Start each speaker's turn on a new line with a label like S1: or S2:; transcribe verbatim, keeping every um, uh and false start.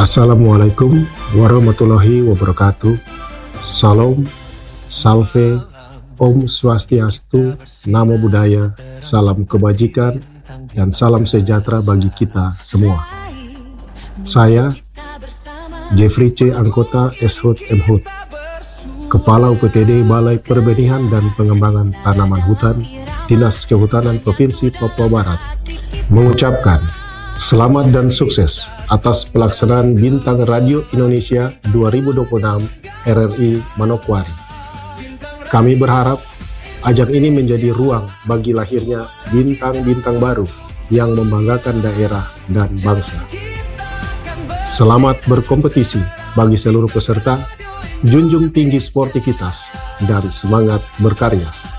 S1: Assalamualaikum warahmatullahi wabarakatuh. Salam, salve, Om Swastiastu, Namo Buddhaya, salam kebajikan, dan salam sejahtera bagi kita semua. Saya, Jeffrey C. Angkota S. Hut M. Hut, Kepala U P T D Balai Perbenihan dan Pengembangan Tanaman Hutan, Dinas Kehutanan Provinsi Papua Barat, mengucapkan selamat dan sukses atas pelaksanaan Bintang Radio Indonesia dua ribu dua puluh enam R R I Manokwari. Kami berharap ajang ini menjadi ruang bagi lahirnya bintang-bintang baru yang membanggakan daerah dan bangsa. Selamat berkompetisi bagi seluruh peserta, junjung tinggi sportivitas dan semangat berkarya.